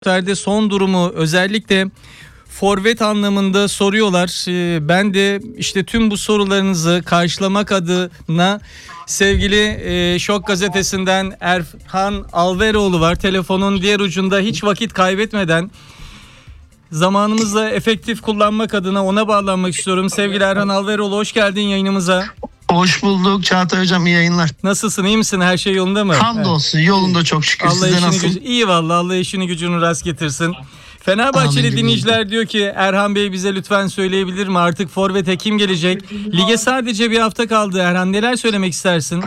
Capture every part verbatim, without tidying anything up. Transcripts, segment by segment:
transferde son durumu özellikle forvet anlamında soruyorlar. Ee, Ben de işte tüm bu sorularınızı karşılamak adına sevgili e, Şok Gazetesi'nden Erhan Alveroğlu var. Telefonun diğer ucunda, hiç vakit kaybetmeden zamanımızı efektif kullanmak adına ona bağlanmak istiyorum. Sevgili Erhan Alveroğlu, hoş geldin yayınımıza. Hoş bulduk Çağatay Hocam, iyi yayınlar. Nasılsın, iyi misin? Her şey yolunda mı? Hamdolsun, yolunda çok şükür. Allah Sizde nasıl? gücü, iyi vallahi, Allah işini gücünü rast getirsin. Fenerbahçeli Amin. dinleyiciler diyor ki Erhan Bey bize lütfen söyleyebilir mi artık forvete kim gelecek? Lige sadece bir hafta kaldı Erhan, neler söylemek istersin?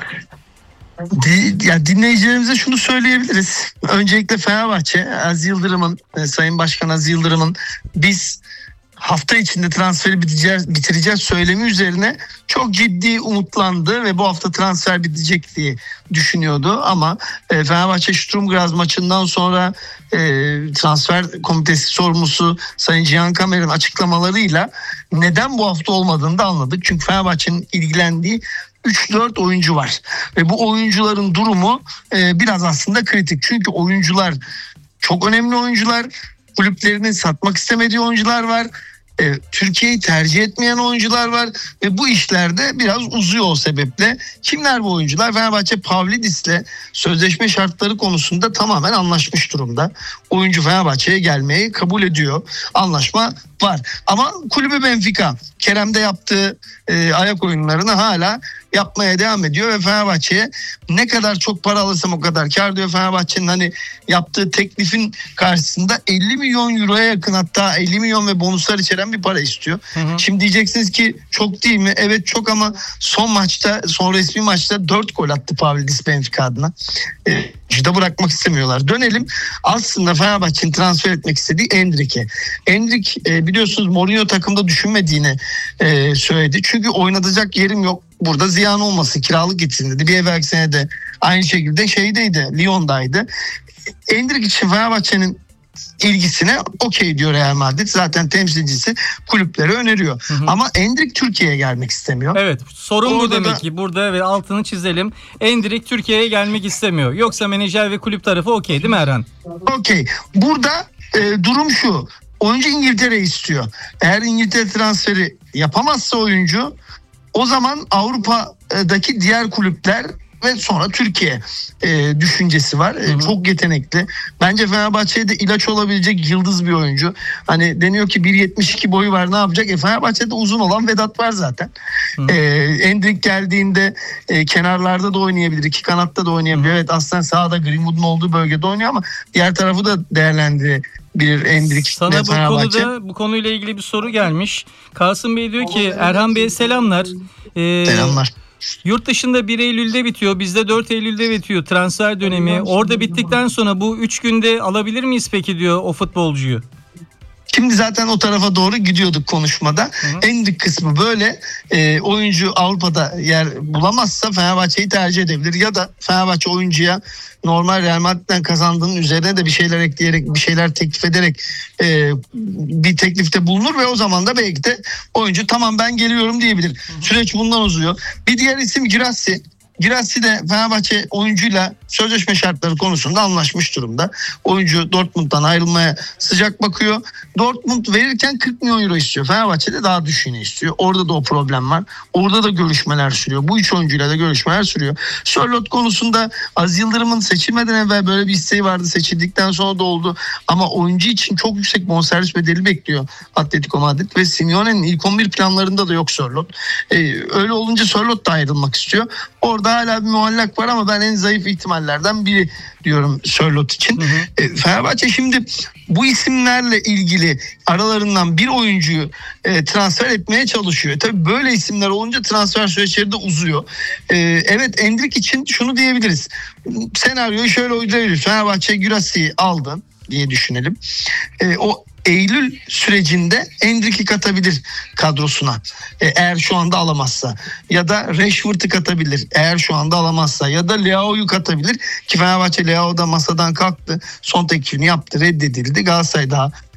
Di, ya dinleyicilerimize şunu söyleyebiliriz. Öncelikle Fenerbahçe, Aziz Yıldırım'ın, e, Sayın Başkan Aziz Yıldırım'ın biz hafta içinde transferi bitireceğiz, bitireceğiz söylemi üzerine çok ciddi umutlandı ve bu hafta transfer bitecek diye düşünüyordu. Ama e, Fenerbahçe Sturm Graz maçından sonra e, transfer komitesi sorumlusu Sayın Cihan Kamer'in açıklamalarıyla neden bu hafta olmadığını da anladık. Çünkü Fenerbahçe'nin ilgilendiği üç dört oyuncu var ve bu oyuncuların durumu e, biraz aslında kritik. Çünkü oyuncular çok önemli oyuncular, kulüplerinin satmak istemediği oyuncular var. E, Türkiye'yi tercih etmeyen oyuncular var ve bu işlerde biraz uzuyor o sebeple. Kimler bu oyuncular? Fenerbahçe Pavlidis'le sözleşme şartları konusunda tamamen anlaşmış durumda. Oyuncu Fenerbahçe'ye gelmeyi kabul ediyor. Anlaşma var. Ama kulübü Benfica, Kerem'de yaptığı e, ayak oyunlarını hala yapmaya devam ediyor ve Fenerbahçe'ye ne kadar çok para alırsam o kadar kar diyor. Fenerbahçe'nin hani yaptığı teklifin karşısında elli milyon euroya yakın, hatta elli milyon ve bonuslar içeren bir para istiyor. Hı hı. Şimdi diyeceksiniz ki çok değil mi? Evet çok, ama son maçta, son resmi maçta dört gol attı Pavlidis Benfica adına. E, işte bırakmak istemiyorlar. Dönelim aslında Fenerbahçe'nin transfer etmek istediği Endrick'e. Endrick e, biliyorsunuz Mourinho takımda düşünmediğini e, söyledi. Çünkü oynatacak yerim yok. Burada ziyan olmasın, kiralık gitsin dedi. Bir evvelki sene de aynı şekilde şeydeydi, Lyon'daydı. Endrick için Fenerbahçe'nin ilgisine okey diyor Real Madrid. Zaten temsilcisi kulüplere öneriyor. Hı hı. Ama Endrick Türkiye'ye gelmek istemiyor. Evet, sorun Orada bu demek da, ki burada ve altını çizelim. Endrick Türkiye'ye gelmek istemiyor. Yoksa menajer ve kulüp tarafı okey değil mi Erhan? Okey. Burada e, durum şu. Oyuncu İngiltere istiyor. Eğer İngiltere transferi yapamazsa oyuncu, o zaman Avrupa'daki diğer kulüpler ve sonra Türkiye e, düşüncesi var. E, çok yetenekli. Bence Fenerbahçe'ye de ilaç olabilecek yıldız bir oyuncu. Hani deniyor ki bir yetmiş iki boyu var, ne yapacak? E, Fenerbahçe'de uzun olan Vedat var zaten. E, Endrick geldiğinde e, kenarlarda da oynayabilir, iki kanatta da oynayabilir. Hı. Evet aslında sağda Greenwood'un olduğu bölgede oynuyor ama diğer tarafı da değerlendirebilir Endrick. Sana bu konuda, bu konuyla ilgili bir soru gelmiş. Kasım Bey diyor ki Erhan Bey'e selamlar. Ee, Selamlar. Yurt dışında bir Eylül'de bitiyor. Bizde dört Eylül'de bitiyor transfer dönemi. Orada bittikten sonra bu üç günde alabilir miyiz peki diyor o futbolcuyu. Şimdi zaten o tarafa doğru gidiyorduk konuşmada. Endrick kısmı böyle. E, oyuncu Avrupa'da yer bulamazsa Fenerbahçe'yi tercih edebilir. Ya da Fenerbahçe oyuncuya normal Real Madrid'den kazandığının üzerine de bir şeyler ekleyerek, bir şeyler teklif ederek e, bir teklifte bulunur ve o zaman da belki de oyuncu tamam ben geliyorum diyebilir. Hı hı. Süreç bundan uzuyor. Bir diğer isim Girassi. Girassi de Fenerbahçe oyuncuyla sözleşme şartları konusunda anlaşmış durumda. Oyuncu Dortmund'dan ayrılmaya sıcak bakıyor. Dortmund verirken kırk milyon euro istiyor. Fenerbahçe de daha düşüğünü istiyor. Orada da o problem var. Orada da görüşmeler sürüyor. Bu üç oyuncuyla da görüşmeler sürüyor. Sörloth konusunda Aziz Yıldırım'ın seçilmeden evvel böyle bir isteği vardı. Seçildikten sonra da oldu. Ama oyuncu için çok yüksek bonservis bedeli bekliyor Atletico Madrid ve Simeone'nin ilk on bir planlarında da yok Sörloth. Ee, öyle olunca Sörloth da ayrılmak istiyor. Orada hala bir muallak var ama ben en zayıf ihtimallerden biri diyorum Sörloth için. Hı hı. E, Fenerbahçe şimdi bu isimlerle ilgili aralarından bir oyuncuyu e, transfer etmeye çalışıyor. Tabii böyle isimler olunca transfer süreçleri de uzuyor. E, evet Endrick için şunu diyebiliriz. Senaryoyu şöyle uydurabiliriz. Fenerbahçe Gürassi'yi aldı diye düşünelim. E, o Eylül sürecinde Endrick'i katabilir kadrosuna e, eğer şu anda alamazsa, ya da Rashford'u katabilir eğer şu anda alamazsa, ya da Leao'yu katabilir ki Fenerbahçe Leao da masadan kalktı, son teklifini yaptı, reddedildi. Galatasaray daha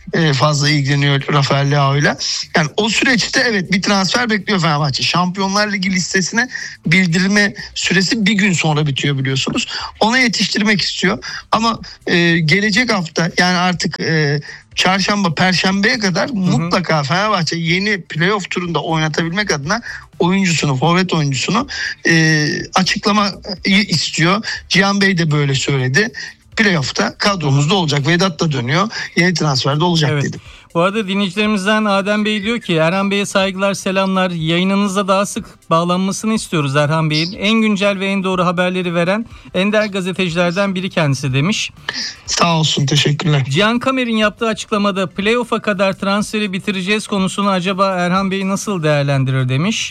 e, fazla ilgileniyor Rafael Leao'yla. Yani o süreçte evet bir transfer bekliyor Fenerbahçe. Şampiyonlar Ligi listesine bildirme süresi bir gün sonra bitiyor biliyorsunuz. Ona yetiştirmek istiyor. Ama e, gelecek hafta yani artık e, çarşamba, perşembeye kadar hı hı. mutlaka Fenerbahçe yeni playoff turunda oynatabilmek adına oyuncusunu, forvet oyuncusunu e, açıklamayı istiyor. Cihan Bey de böyle söyledi. Playoff'ta kadromuzda olacak. Vedat da dönüyor. Yeni transferde olacak evet. dedi. Bu arada dinleyicilerimizden Adem Bey diyor ki Erhan Bey'e saygılar, selamlar. Yayınınıza daha sık bağlanmasını istiyoruz Erhan Bey'in. En güncel ve en doğru haberleri veren ender gazetecilerden biri kendisi demiş. Sağ olsun, teşekkürler. Cihan Kamer'in yaptığı açıklamada playoff'a kadar transferi bitireceğiz konusunu acaba Erhan Bey nasıl değerlendirir demiş.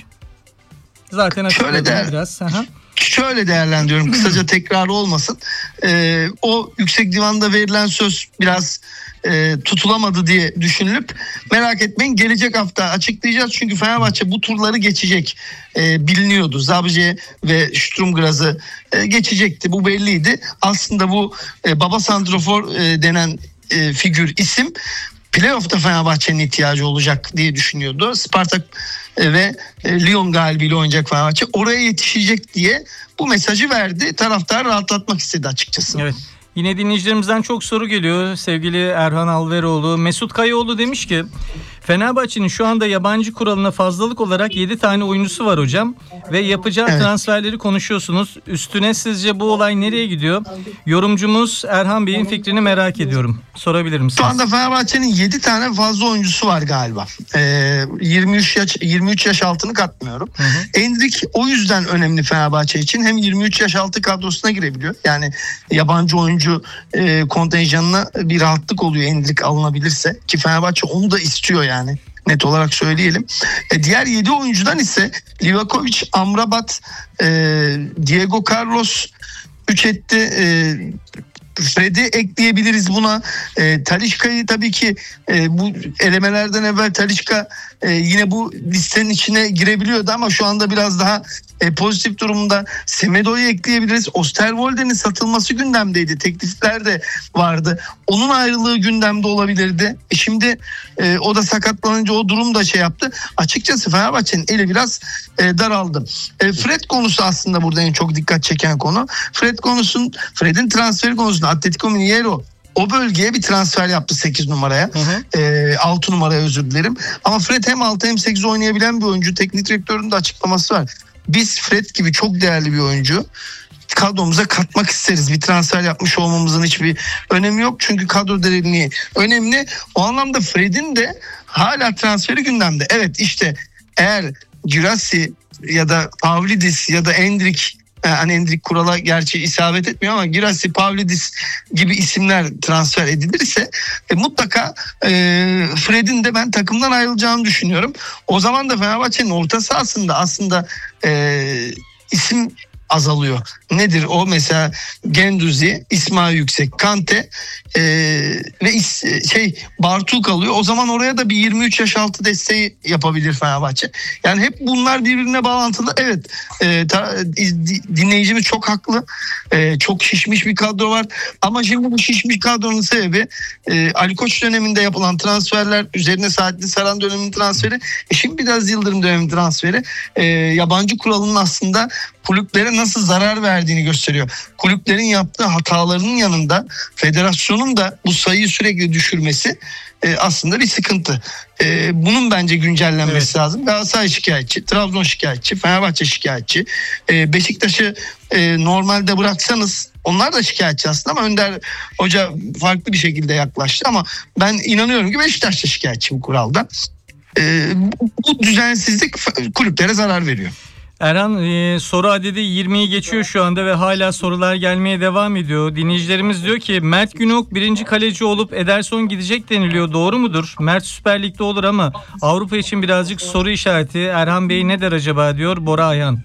Zaten açıkladı biraz. Aha. Şöyle değerlendiriyorum, kısaca tekrar olmasın. Ee, o yüksek divanda verilen söz biraz e, tutulamadı diye düşünülüp merak etmeyin, gelecek hafta açıklayacağız. Çünkü Fenerbahçe bu turları geçecek e, biliniyordu. Zabze ve Sturm Graz'ı e, geçecekti, bu belliydi. Aslında bu e, baba santrafor e, denen e, figür, isim playoff'ta Fenerbahçe'nin ihtiyacı olacak diye düşünüyordu. Spartak ve Lyon galibiyle oynayacak Fenerbahçe. Oraya yetişecek diye bu mesajı verdi. Taraftarı rahatlatmak istedi açıkçası. Evet. Yine dinleyicilerimizden çok soru geliyor. Sevgili Erhan Alveroğlu, Mesut Kayaoğlu demiş ki Fenerbahçe'nin şu anda yabancı kuralına fazlalık olarak yedi tane oyuncusu var hocam. Ve yapacağı evet. transferleri konuşuyorsunuz. Üstüne sizce bu olay nereye gidiyor? Yorumcumuz Erhan Bey'in fikrini merak ediyorum. Sorabilir misiniz? Şu anda Fenerbahçe'nin yedi tane fazla oyuncusu var galiba. Ee, yirmi üç yaş yirmi üç yaş altını katmıyorum. Endrick o yüzden önemli Fenerbahçe için. Hem yirmi üç yaş altı kadrosuna girebiliyor. Yani yabancı oyuncu e, kontenjanına bir rahatlık oluyor Endrick alınabilirse. Ki Fenerbahçe onu da istiyor yani. Yani net olarak söyleyelim. E, diğer yedi oyuncudan ise Livakovic, Amrabat, e, Diego Carlos, üç etti. E, Fred'i ekleyebiliriz buna. E, Talisca'yı tabii ki e, bu elemelerden evvel Talisca e, yine bu listenin içine girebiliyordu ama şu anda biraz daha e, pozitif durumda. Semedo'yu ekleyebiliriz. Osterwolde'nin satılması gündemdeydi. Teklifler de vardı. Onun ayrılığı gündemde olabilirdi. E, şimdi e, o da sakatlanınca o durum da şey yaptı. Açıkçası Fenerbahçe'nin eli biraz e, daraldı. E, Fred konusu aslında burada en çok dikkat çeken konu. Fred konusun, Fred'in transferi konusunda Atletico Mineiro o bölgeye bir transfer yaptı sekiz numaraya. Hı hı. E, altı numaraya özür dilerim. Ama Fred hem altı hem sekiz oynayabilen bir oyuncu. Teknik direktörün de açıklaması var. Biz Fred gibi çok değerli bir oyuncu kadromuza katmak isteriz. Bir transfer yapmış olmamızın hiçbir önemi yok. Çünkü kadro derinliği önemli. O anlamda Fred'in de hala transferi gündemde. Evet, işte eğer Girassi ya da Pavlidis ya da Endrick, yani Endrick kurala gerçi isabet etmiyor ama Girassi, Pavlidis gibi isimler transfer edilirse e, mutlaka e, Fred'in de ben takımdan ayrılacağını düşünüyorum. O zaman da Fenerbahçe'nin orta sahasında aslında e, isim azalıyor. Nedir o? Mesela Genduzi, İsmail Yüksek, Kante e, ve is, şey Bartu kalıyor. O zaman oraya da bir yirmi üç yaş altı desteği yapabilir Fenerbahçe. Yani hep bunlar birbirine bağlantılı. Evet, e, ta, dinleyicimiz çok haklı. E, çok şişmiş bir kadro var. Ama şimdi bu şişmiş kadronun sebebi e, Ali Koç döneminde yapılan transferler, üzerine Saadettin Saran döneminin transferi, e, şimdi biraz Yıldırım döneminin transferi, e, yabancı kuralının aslında kulüplere nasıl zarar verdiğini gösteriyor. Kulüplerin yaptığı hatalarının yanında federasyonun da bu sayıyı sürekli düşürmesi e, aslında bir sıkıntı. E, bunun bence güncellenmesi evet. lazım. Galatasaray şikayetçi, Trabzon şikayetçi, Fenerbahçe şikayetçi. E, Beşiktaş'ı e, normalde bıraksanız onlar da şikayetçi aslında ama Önder Hoca farklı bir şekilde yaklaştı ama ben inanıyorum ki Beşiktaş da şikayetçi bu kuralda. E, bu, bu düzensizlik kulüplere zarar veriyor. Erhan, e, soru adedi yirmiyi geçiyor şu anda ve hala sorular gelmeye devam ediyor. Dinleyicilerimiz diyor ki Mert Günok birinci kaleci olup Ederson gidecek deniliyor. Doğru mudur? Mert Süper Lig'de olur ama Avrupa için birazcık soru işareti. Erhan Bey ne der acaba diyor Bora Ayhan.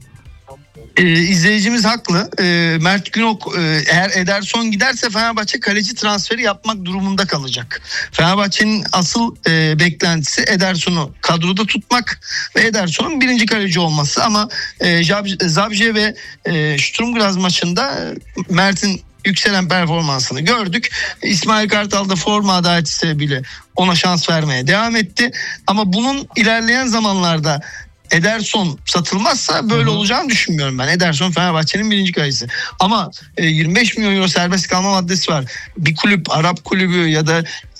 Ee, izleyicimiz haklı. Ee, Mert Günok e, eğer Ederson giderse Fenerbahçe kaleci transferi yapmak durumunda kalacak. Fenerbahçe'nin asıl e, beklentisi Ederson'u kadroda tutmak ve Ederson'un birinci kaleci olması ama e, Zabze ve e, Sturm Graz maçında Mert'in yükselen performansını gördük. İsmail Kartal da forma adaleti sebebiyle ona şans vermeye devam etti. Ama bunun ilerleyen zamanlarda Ederson satılmazsa böyle Hı hı. olacağını düşünmüyorum ben. Ederson Fenerbahçe'nin birinci kalecisi. Ama e, yirmi beş milyon euro serbest kalma maddesi var. Bir kulüp, Arap kulübü ya da